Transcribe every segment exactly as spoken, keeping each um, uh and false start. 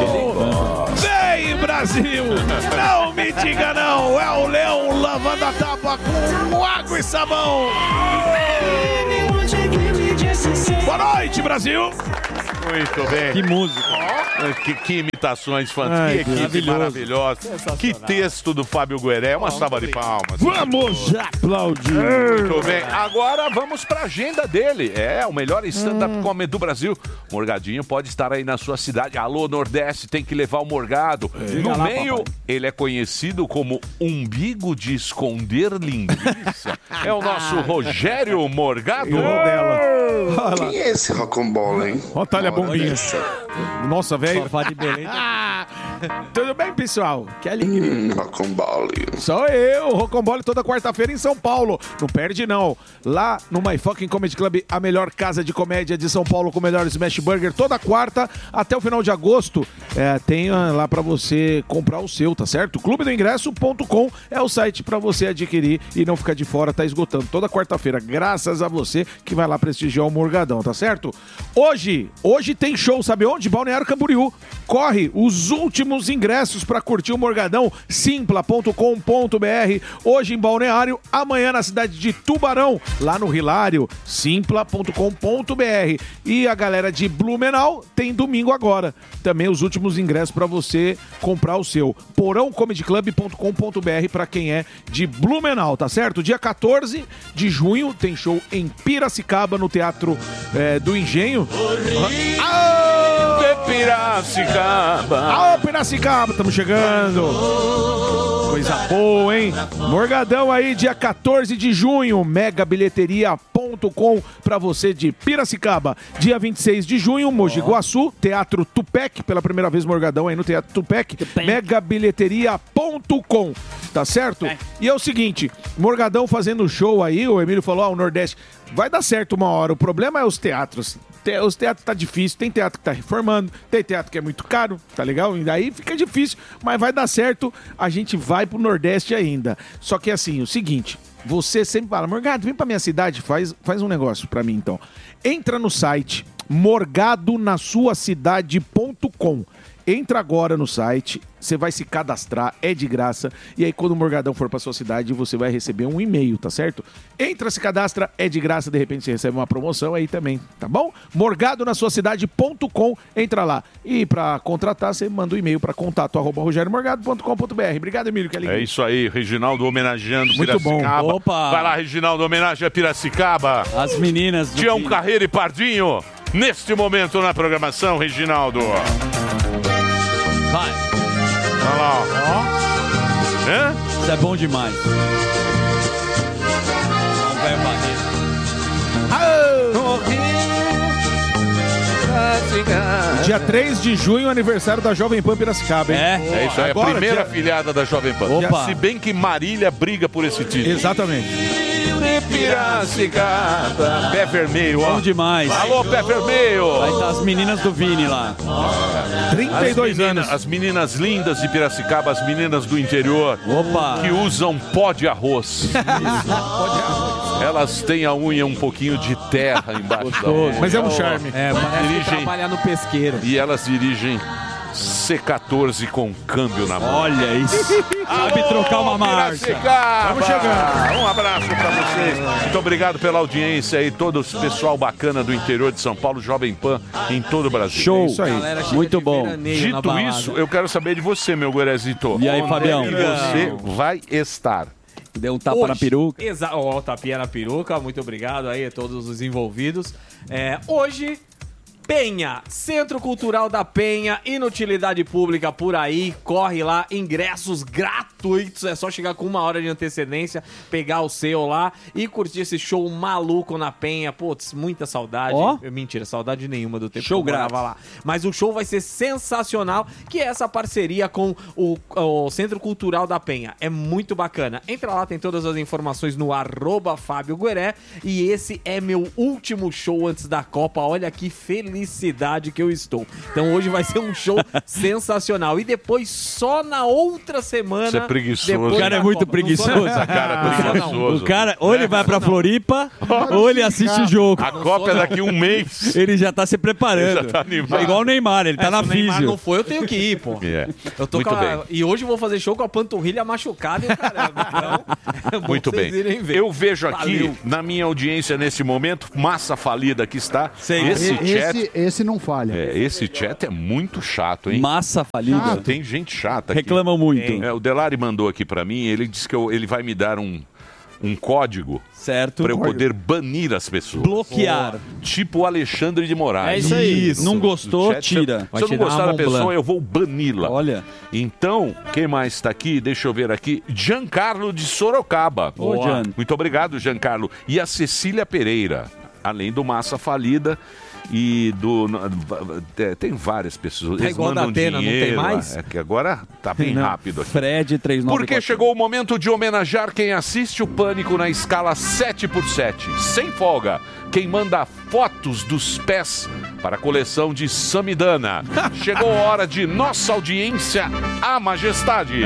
Vem, Brasil! Não me diga não! É o Leão lavando a tapa com água e sabão! Boa noite, Brasil! Muito bem. Que música. Que, que imitações fantásticas. Que equipe maravilhosa. Que texto do Fábio Gueré. Uma salva de palmas. Vamos aplaudir. Muito bem. Agora vamos para a agenda dele. É, o melhor stand-up comedy do Brasil. Morgadinho pode estar aí na sua cidade. Alô, Nordeste, tem que levar o Morgado. É. No lá, meio, papai. Ele é conhecido como umbigo de esconder linguiça. É o nosso Rogério Morgado. Quem é esse rocambole, hein? Olha a bombinha. Nossa, velho. Tudo bem, pessoal? Que alegria. Hum, rocambole. Sou eu, Rocambole, toda quarta-feira em São Paulo. Não perde, não. Lá no My Fucking Comedy Club, a melhor casa de comédia de São Paulo, com o melhor smash burger, toda quarta até o final de agosto. É, tem lá pra você comprar o seu, tá certo? clube do ingresso ponto com é o site pra você adquirir e não ficar de fora, tá esgotando toda quarta-feira, graças a você que vai lá prestigiar o Morgadão, tá certo? Hoje, hoje tem show, sabe onde? Balneário Camboriú. Corre os últimos ingressos pra curtir o Morgadão, simpla ponto com ponto br. Hoje em Balneário, amanhã na cidade de Tubarão, lá no Hilário, simpla ponto com ponto br. E a galera de Blumenau tem domingo agora. Também os últimos ingressos pra você comprar o seu. porão comedy club ponto com ponto br pra quem é de Blumenau, tá certo? Dia quatorze de junho tem show em Piracicaba, no Teatro é, do Engenho. Ah, de Piracicaba. Ah, Piracicaba, estamos chegando. Coisa boa, hein? Morgadão aí, dia quatorze de junho, mega bilheteria ponto com pra você de Piracicaba. Dia vinte e seis de junho, Mogi Guaçu, Teatro Tupec, pela primeira vez Morgadão aí no Teatro Tupec, mega bilheteria ponto com, tá certo? É. E é o seguinte, Morgadão fazendo show aí, o Emílio falou, ah, o Nordeste vai dar certo uma hora, o problema é os teatros. Os teatros tá difícil, tem teatro que tá reformando, tem teatro que é muito caro, tá legal? E daí fica difícil, mas vai dar certo, a gente vai pro Nordeste ainda. Só que assim, o seguinte, você sempre fala, Morgado, vem pra minha cidade, faz, faz um negócio pra mim então. Entra no site morgado na sua cidade ponto com. Entra agora no site, você vai se cadastrar, é de graça, e aí quando o Morgadão for pra sua cidade, você vai receber um e-mail, tá certo? Entra, se cadastra, é de graça, de repente você recebe uma promoção aí também, tá bom? morgado na sua cidade ponto com, entra lá. E pra contratar, você manda um e-mail pra contato arroba rogério morgado ponto com ponto br. Obrigado, Emílio, que é isso aí, Reginaldo homenageando muito Piracicaba. Bom. Opa. Vai lá, Reginaldo, homenagem a Piracicaba. As meninas. Tião Carreiro e Pardinho, neste momento na programação, Reginaldo. Vai. Olha lá, ó. Hã? Isso é bom demais. Não vai barreira. Dia três de junho, aniversário da Jovem Pan Piracicaba, hein? É, é isso aí, agora, a primeira dia... afiliada da Jovem Pan. Opa. Se bem que Marília briga por esse título. Exatamente. Piracicaba. Pé vermelho, ó. Bom demais. Alô, pé vermelho. Vai estar as meninas do Vini lá. trinta e dois as menina, anos. As meninas lindas de Piracicaba, as meninas do interior. Opa. Que usam pó de arroz. Pó de arroz. Elas têm a unha um pouquinho de terra embaixo da unha. Mas é um charme. É, parece dirigem, que trabalhar no pesqueiro. E elas dirigem C quatorze com câmbio na mão. Olha isso. Sabe trocar uma marcha. Vamos chegando. Um abraço pra vocês. Muito obrigado pela audiência aí, todo o pessoal bacana do interior de São Paulo, Jovem Pan, em todo o Brasil. Show. É isso aí. Muito bom. Dito isso, eu quero saber de você, meu Guerezito. E aí, onde Fabião? é que você vai estar? Deu um tapa Hoje, na peruca. Exato, ó, o tapinha na peruca. Muito obrigado aí a todos os envolvidos. É, hoje, Penha, Centro Cultural da Penha, inutilidade pública por aí, corre lá, ingressos gratuitos, é só chegar com uma hora de antecedência, pegar o seu lá e curtir esse show maluco na Penha. Putz, muita saudade. Ó. Mentira, saudade nenhuma do tempo Show que eu morava lá. Mas o show vai ser sensacional, que é essa parceria com o, o Centro Cultural da Penha. É muito bacana. Entra lá, tem todas as informações no arroba Fábio Gueré, e esse é meu último show antes da Copa. Olha que felicidade que eu estou. Então hoje vai ser um show sensacional. E depois, só na outra semana... Você preguiçoso. O cara é muito preguiçoso. Essa cara é preguiçoso. O cara, ou ele vai pra Floripa, ou ele assiste o jogo. A Copa é daqui a um mês. Ele já tá se preparando. Ele já tá animado. É igual o Neymar, ele tá É, na se o Neymar físio. não foi, eu tenho que ir, pô. É. Eu tô Muito com a- bem. E hoje eu vou fazer show com a panturrilha machucada e o caramba. Então, é bom Muito vocês bem. irem ver. Eu vejo aqui, Valeu. na minha audiência nesse momento, massa falida que está. Sei. Esse E- chat. Esse, esse não falha. É, esse chat é muito chato, hein? Massa falida. Ah, tem gente chata aqui. Reclamam muito. É, o Delari mandou aqui pra mim, ele disse que eu- ele vai me dar um, um código Certo. pra eu poder banir as pessoas. Bloquear. Tipo o Alexandre de Moraes. É isso aí. Isso. Não gostou, Do chat, se eu- tira. Se Vai eu não te dar gostar uma da pessoa, Montblanc. eu vou bani-la. Olha. Então, quem mais está aqui? Deixa eu ver aqui. Giancarlo de Sorocaba. Ô, Gian. Muito obrigado, Giancarlo. E a Cecília Pereira, além do Massa Falida. E do. é, Tem várias pessoas. É Eles igual mandam da Atena, não tem dinheiro, mais? É que agora tá bem Não. rápido aqui. Fred três nove Porque quatro. chegou o momento de homenagear quem assiste o Pânico na escala sete por sete, sem folga. Quem manda fotos dos pés para a coleção de Samidana. Chegou a hora de nossa audiência, a majestade.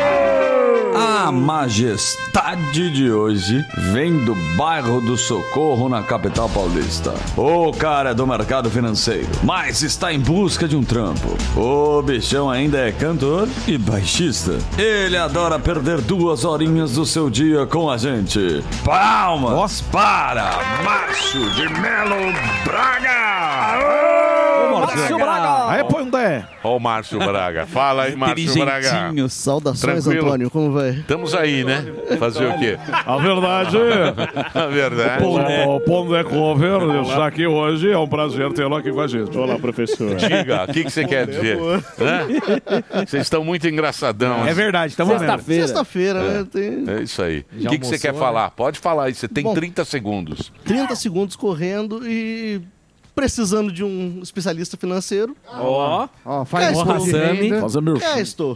A majestade de hoje vem do bairro do Socorro, na capital paulista. O cara é do mercado financeiro, mas está em busca de um trampo. O bichão ainda é cantor e baixista. Ele adora perder duas horinhas do seu dia com a gente. Palmas para Márcio de Melo Braga! Márcio Braga! Aí, Pondé! Ó o Márcio Braga. Fala aí, Márcio Braga. Inteligentinho. Saudações, Tranquilo? Antônio, como vai? Estamos aí, né? Fazer o quê? A verdade, A verdade. o Pondé Cover está aqui hoje. É um prazer tê-lo aqui com a gente. Olá, professor. Diga, o que, que você quer dizer? Hã? Vocês estão muito engraçadão. É verdade, estamos vendo. Sexta-feira. Sexta-feira, né? Tem É isso aí. O Já que, que você almoçou, quer né? falar? Pode falar aí, você tem Bom. trinta segundos. trinta segundos correndo e precisando de um especialista financeiro. Ó, Ó, faz É, imposto de Sami. renda. Fazer meu É, estou.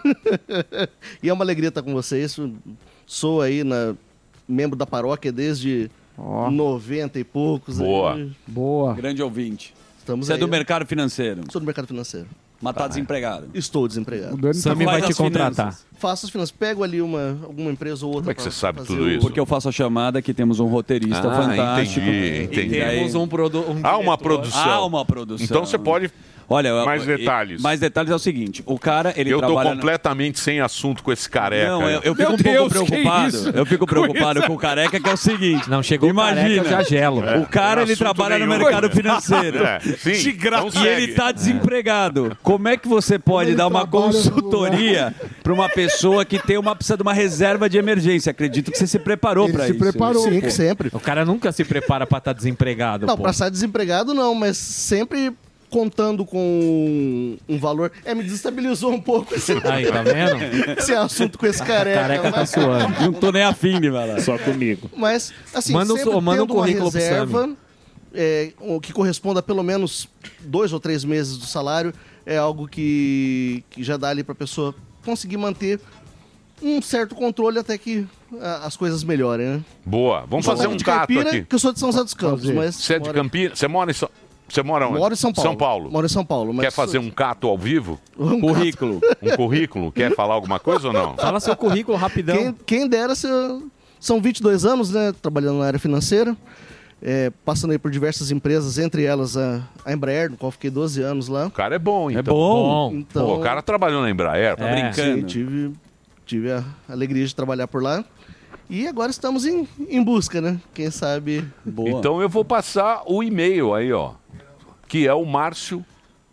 E é uma alegria estar com vocês. Sou aí na, membro da paróquia desde Ó. noventa e poucos. Boa. Aí, Boa. Grande ouvinte. estamos Você é aí. do mercado financeiro, Sou do mercado financeiro. mas tá desempregado. Estou O desempregado. Dani tá Sami vai Faz te as contratar. finanças. Faço as finanças. Pego ali uma, alguma empresa ou outra. Como é que pra você sabe fazer tudo o- isso? Porque eu faço a chamada que temos um roteirista Ah, fantástico. entendi, e entendi. temos um produto. Um Há uma diretor. produção. Há uma produção. Então você pode. Olha, eu- Mais eu- detalhes. Mais detalhes é o seguinte: o cara, ele eu tô trabalha. completamente sem assunto com esse careca. Não, eu, eu Meu fico um Deus, pouco que preocupado. isso? Eu fico Com preocupado isso? com o careca, que é o seguinte. Não, chegou Imagina, Imagina. careca, eu já gelo. O cara, Não ele assunto trabalha no nenhum. mercado financeiro. É, sim, De graça. então E segue. ele tá desempregado. Como é que você pode Ele dar uma trabalha no consultoria para uma pessoa que tem uma precisa de uma reserva de emergência? Acredito que você se preparou Ele para se isso. preparou. Sim, que sempre. O cara nunca se prepara pra estar desempregado, Não, pô. pra estar desempregado não, mas sempre contando com um valor. É, me desestabilizou um pouco esse, Aí, tá vendo? esse assunto com esse careca. Careca tá mas, suando. Não tô nem afim de falar. Só comigo. mas, assim, Manda um- sempre manda um tendo uma currículo pro reserva é, o que corresponda a pelo menos dois ou três meses do salário é algo que, que já dá ali pra pessoa conseguir manter um certo controle até que ah, as coisas melhorem, né? Boa. Vamos Sou fazer um de cato Caipira, aqui. que eu sou de São José dos Campos, Fazer. mas Você é de moro- Campinas? Você mora em São... Você mora onde? Moro em São Paulo. São Paulo. Moro em São Paulo. Mas Quer fazer um cato ao vivo? um Currículo. Um currículo? Quer falar alguma coisa ou não? Fala seu currículo rapidão. Quem, quem dera, se, são vinte e dois anos, né, trabalhando na área financeira, é, passando aí por diversas empresas, entre elas a, a Embraer, no qual fiquei doze anos lá. O cara é bom, então. É bom. Bom. Então, Pô, o cara trabalhou na Embraer. Tá É. sim, brincando. tive, tive a alegria de trabalhar por lá. E agora estamos em, em busca, né? Quem sabe... Boa. Então eu vou passar o e-mail aí, ó. Que é o Márcio...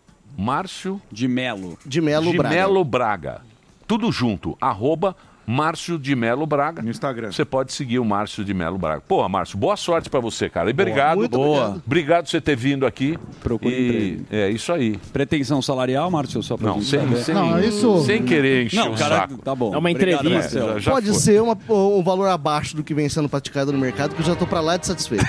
Márcio De Melo. De Melo de Braga. Melo Braga. Tudo junto. Arroba Márcio de Melo Braga. No Instagram. Você pode seguir o Márcio de Melo Braga. Pô, Márcio, boa sorte pra você, cara. E obrigado. Muito Boa. obrigado. Obrigado por você ter vindo aqui. Procure E emprego. é isso aí. Pretensão salarial, Márcio? Só pra Não, gente sem, saber. sem, Não, isso- sem querer encher Não, o cara, saco. tá bom. É uma Obrigado, entrevista. Marcelo. Já Pode foi. ser uma- um valor abaixo do que vem sendo praticado no mercado, que eu já tô pra lá de satisfeito.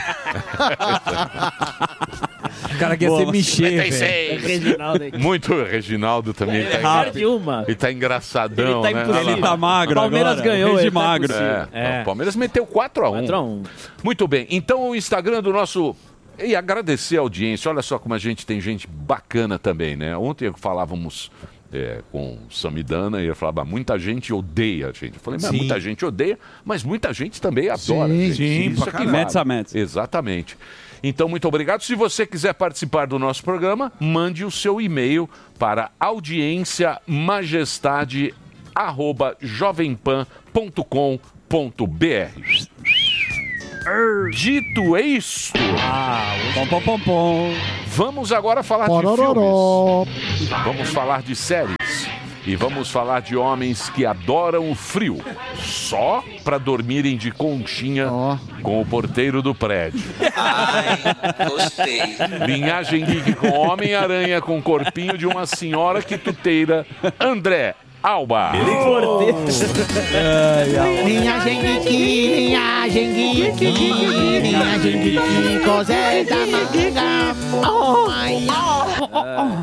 O cara quer ser mexer, velho. cinquenta e seis. Reginaldo aí. Muito, o Reginaldo também. Ele tá é rápido de uma. Ele tá engraçadão, Ele tá né? impossível. Ele tá magro O Palmeiras agora. ganhou, Regi ele tá magro. impossível. É, É. o Palmeiras meteu quatro a um. quatro a um. Muito bem. Então o Instagram do nosso... E agradecer a audiência. Olha só como a gente tem gente bacana também, né? Ontem falávamos é, com o Samidana e ele falava, muita gente odeia a gente. Eu falei, mas Sim. muita gente odeia, mas muita gente também adora Sim, a gente. sim, Isso pra é que caralho. vale. Metz a metz. Exatamente. Então, muito obrigado. Se você quiser participar do nosso programa, mande o seu e-mail para audiência majestade arroba jovempan ponto com ponto br. Dito isto, pom, pom, pom, pom. vamos agora falar Porororó. de filmes. Vamos falar de séries. E vamos falar de homens que adoram o frio, só para dormirem de conchinha com o porteiro do prédio. Gostei. Linhagem geek com Homem-Aranha com corpinho de uma senhora quituteira, André Alba. Linhagem geek, linhagem geek, linhagem geek, Cosé da manga. Oh, ai, oh,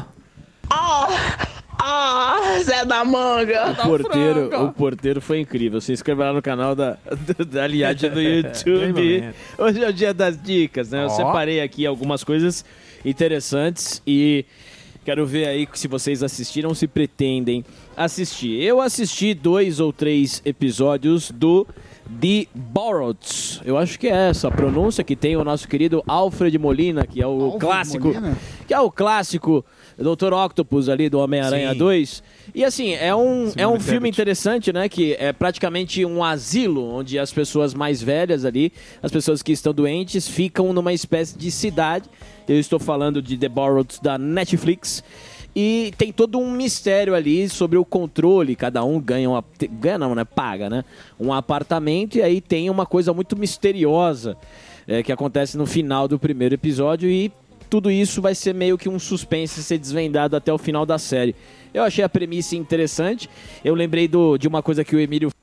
Ah, Zé da Manga. O porteiro, o porteiro foi incrível. Se inscreva lá no canal da, da Linhagem do YouTube. Hoje é o dia das dicas, né? Eu Ó. separei aqui algumas coisas interessantes e quero ver aí se vocês assistiram, se pretendem assistir. Eu assisti dois ou três episódios do The Borrowed. Eu acho que é essa a pronúncia que tem o nosso querido Alfred Molina, que é o Alfred clássico, Molina? que é o clássico doutor Octopus ali do Homem-Aranha Sim. dois. E assim, é um, é um Simone filme Tebet. interessante, né? Que é praticamente um asilo, onde as pessoas mais velhas ali, as pessoas que estão doentes, ficam numa espécie de cidade. Eu estou falando de The Borrowed da Netflix. E tem todo um mistério ali sobre o controle. Cada um ganha uma... Ganha não, né? Paga, né? Um apartamento e aí tem uma coisa muito misteriosa é, que acontece no final do primeiro episódio e tudo isso vai ser meio que um suspense ser desvendado até o final da série. Eu achei a premissa interessante. Eu lembrei do, de uma coisa que o Emílio